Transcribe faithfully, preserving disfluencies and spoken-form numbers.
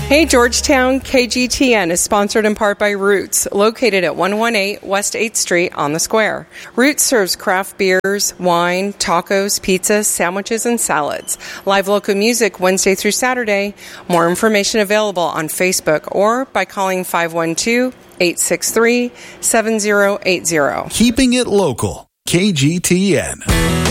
Hey Georgetown, K G T N is sponsored in part by Roots, located at one eighteen West eighth Street on the Square. Roots serves craft beers, wine, tacos, pizzas, sandwiches, and salads. Live local music Wednesday through Saturday. More information available on Facebook or by calling five one two, eight six three, seven zero eight zero. Keeping it local. K G T N.